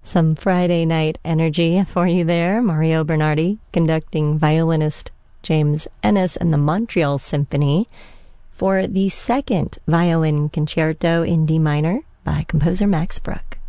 Some Friday night energy for you there. Mario Bernardi conducting violinist James Ennis and the Montreal Symphony for the second violin concerto in D minor by composer Max Bruch.